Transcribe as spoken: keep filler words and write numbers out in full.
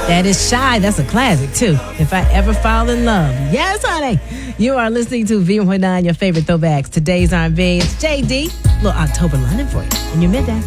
That is Shy. That's a classic, too. If I Ever Fall in Love. Yes, honey. You are listening to V one point nine, your favorite throwbacks. Today's R and B. It's J D. A little October London for you in your midday.